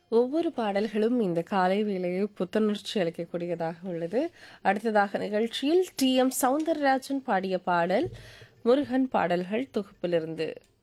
ஒவ்வொரு பாடல்களும் இந்த காலை வேளையில் புத்துணர்ச்சி அளிக்கக்கூடியதாக உள்ளது. அடுத்ததாக நிகழ்ச்சியில் டி.எம். சௌந்தரராஜன் பாடிய பாடல் முருகன் பாடல்கள் தொகுப்பிலிருந்து.